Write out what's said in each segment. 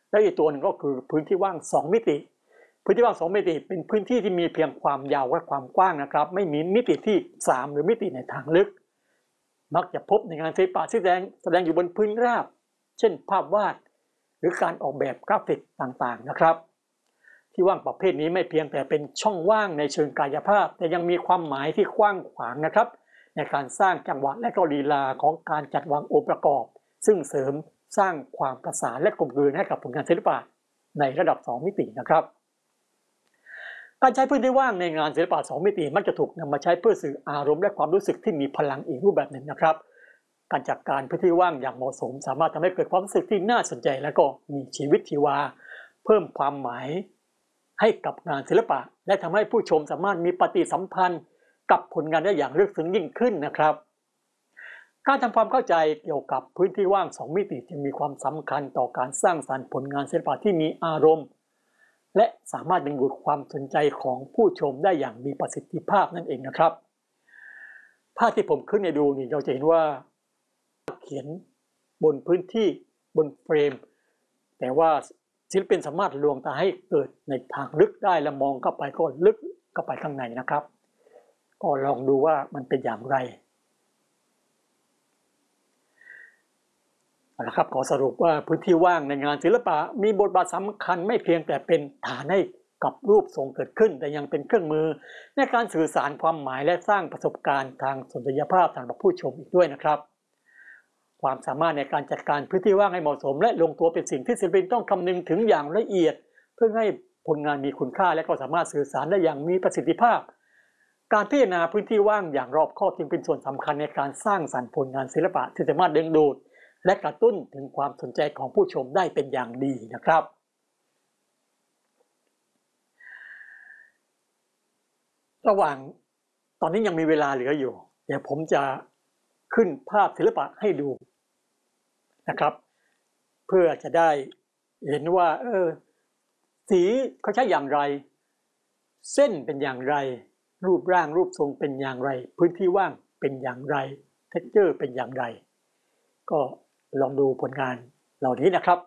และอีกตัวหนึ่งก็คือพื้นที่ว่าง2มิติพื้นที่ว่าง2มิติเป็นพื้นที่ที่มีเพียงความยาวและความกว้างนะครับไม่มีมิติที่3หรือมิติในทางลึกมักจะพบในงานศิลปะที่แสดงอยู่บนพื้นราบเช่นภาพวาดหรือการออกแบบกราฟิกต่างๆนะครับที่ว่างประเภทนี้ไม่เพียงแต่เป็นช่องว่างในเชิงกายภาพแต่ยังมีความหมายที่กว้างขวางนะครับในการสร้างจังหวะและก็ลีลาของการจัดวางองค์ประกอบซึ่งเสริมสร้างความประสานและกลมกลืนให้กับผลงานศิลปะในระดับ2มิตินะครับการใช้พื้นที่ว่างในงานศิลปะ2มิติมักจะถูกนำมาใช้เพื่อสื่ออารมณ์และความรู้สึกที่มีพลังอีกรูปแบบหนึ่งนะครับการจัดการพื้นที่ว่างอย่างเหมาะสมสามารถทำให้เกิดความรู้สึกที่น่าสนใจและก็มีชีวิตชีวาเพิ่มความหมายให้กับงานศิลปะและทำให้ผู้ชมสามารถมีปฏิสัมพันธ์กับผลงานได้อย่างลึกซึ้งยิ่งขึ้นนะครับการทำความเข้าใจเกี่ยวกับพื้นที่ว่าง2มิติจึงมีความสำคัญต่อการสร้างสรรค์ผลงานศิลปะที่มีอารมณ์และสามารถดึงดูดความสนใจของผู้ชมได้อย่างมีประสิทธิภาพนั่นเองนะครับภาพที่ผมขึ้นให้ดูนี่เราจะเห็นว่าเขียนบนพื้นที่บนเฟรมแต่ว่าศิลปินสามารถลวงตาให้เกิดในทางลึกได้และมองเข้าไปก็ลึกเข้าไปข้างในนะครับก็ลองดูว่ามันเป็นอย่างไรนะครับขอสรุปว่าพื้นที่ว่างในงานศิลปะมีบทบาทสำคัญไม่เพียงแต่เป็นฐานให้กับรูปทรงเกิดขึ้นแต่ยังเป็นเครื่องมือในการสื่อสารความหมายและสร้างประสบการณ์ทางสุนทรียภาพสำหรับผู้ชมอีกด้วยนะครับความสามารถในการจัดการพื้นที่ว่างให้เหมาะสมและลงตัวเป็นสิ่งที่ศิลปินต้องคำนึงถึงอย่างละเอียดเพื่อให้ผลงานมีคุณค่าและก็สามารถสื่อสารได้อย่างมีประสิทธิภาพการพิจารณาพื้นที่ว่างอย่างรอบคอบจึงเป็นส่วนสำคัญในการสร้างสรรค์ผลงานศิลปะที่สามารถดึงดูดและกระตุ้นถึงความสนใจของผู้ชมได้เป็นอย่างดีนะครับระหว่างตอนนี้ยังมีเวลาเหลืออยู่เดี๋ยวผมจะขึ้นภาพศิลปะให้ดูนะครับเพื่อจะได้เห็นว่าสีเขาใช้อย่างไรเส้นเป็นอย่างไรรูปร่างรูปทรงเป็นอย่างไรพื้นที่ว่างเป็นอย่างไรเท็กเจอร์เป็นอย่างไรก็ลองดูผลงานเหล่านี้นะครับ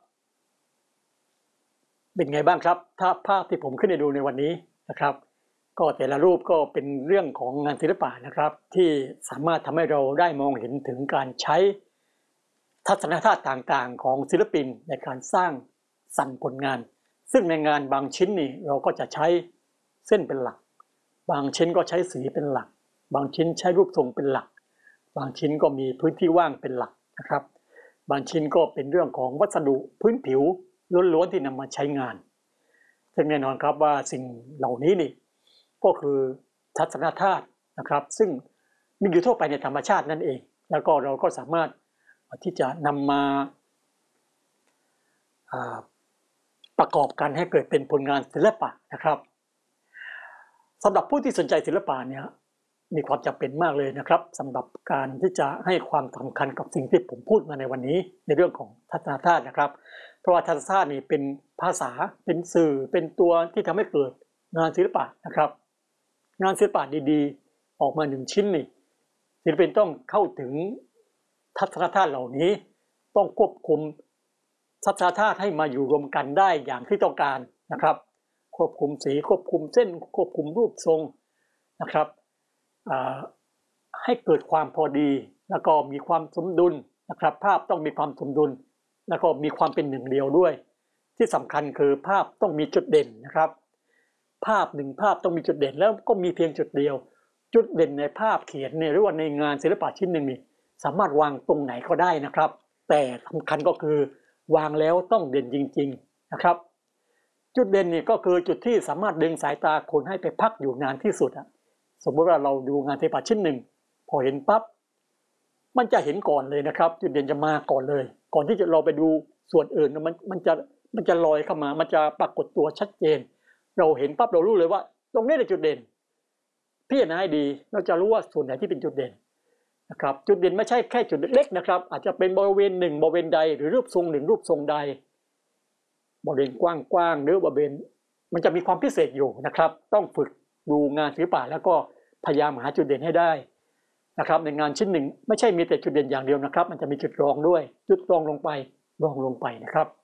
เป็นไงบ้างครับถ้าภาพที่ผมขึ้นให้ดูในวันนี้นะครับก็แต่ละรูปก็เป็นเรื่องของงานศิลปะนะครับที่สามารถทำให้เราได้มองเห็นถึงการใช้ทัศนคติต่างๆของศิลปินในการสร้างสรรค์ผลงานซึ่งในงานบางชิ้นนี่เราก็จะใช้เส้นเป็นหลักบางชิ้นก็ใช้สีเป็นหลักบางชิ้นใช้รูปทรงเป็นหลักบางชิ้นก็มีพื้นที่ว่างเป็นหลักนะครับบางชิ้นก็เป็นเรื่องของวัสดุพื้นผิวล้วนๆที่นำมาใช้งานซึ่งแน่นอนครับว่าสิ่งเหล่านี้นี่ก็คือทัศนคตินะครับซึ่งมีอยู่ทั่วไปในธรรมชาตินั่นเองแล้วก็เราก็สามารถที่จะนำมาประกอบกันให้เกิดเป็นผลงานศิลปะนะครับสำหรับผู้ที่สนใจศิลปะเนี่ยมีความจำเป็นมากเลยนะครับสำหรับการที่จะให้ความสำคัญกับสิ่งที่ผมพูดมาในวันนี้ในเรื่องของทัศนคตินะครับเพราะว่าทัศนคตินี่เป็นภาษาเป็นสื่อเป็นตัวที่ทำให้เกิดงานศิลปะนะครับงานศิลปะดีๆออกมา1ชิ้นนี่ศิลปินต้องเข้าถึงทัศนคติเหล่านี้ต้องควบคุมทัศนคติให้มาอยู่รวมกันได้อย่างที่ต้องการนะครับควบคุมสีควบคุมเส้นควบคุมรูปทรงนะครับให้เกิดความพอดีแล้วก็มีความสมดุลนะครับภาพต้องมีความสมดุลแล้วก็มีความเป็นหนึ่งเดียวด้วยที่สำคัญคือภาพต้องมีจุดเด่นนะครับภาพหนึ่งภาพต้องมีจุดเด่นแล้วก็มีเพียงจุดเดียวจุดเด่นในภาพเขียนเนี่ยหรือว่าในงานศิลปะชิ้นหนึ่งนี่สามารถวางตรงไหนก็ได้นะครับแต่สำคัญก็คือวางแล้วต้องเด่นจริงๆนะครับจุดเด่นนี่ก็คือจุดที่สามารถดึงสายตาคนให้ไปพักอยู่นานที่สุดสมมติว่าเราดูงานศิลปะชิ้นหนึ่งพอเห็นปั๊บมันจะเห็นก่อนเลยนะครับจุดเด่นจะมาก่อนเลยก่อนที่จะเราไปดูส่วนอื่นมันจะลอยเข้ามามันจะปรากฏตัวชัดเจนเราเห็นปั๊บเรารู้เลยว่าตรงนี้เป็นจุดเด่นพิจารณาให้ดีเราจะรู้ว่าส่วนไหนที่เป็นจุดเด่นนะครับจุดเด่นไม่ใช่แค่จุดเล็กๆนะครับอาจจะเป็นบริเวณหนึ่งบริเวณใดหรือรูปทรงหนึ่งรูปทรงใดบริเวณกว้างๆหรือบริเวณมันจะมีความพิเศษอยู่นะครับต้องฝึกดูงานศิลปะแล้วก็พยายามหาจุดเด่นให้ได้นะครับในงานชิ้นหนึ่งไม่ใช่มีแต่จุดเด่นอย่างเดียวนะครับมันจะมีจุดรองด้วยจุดรองลงไปนะครับ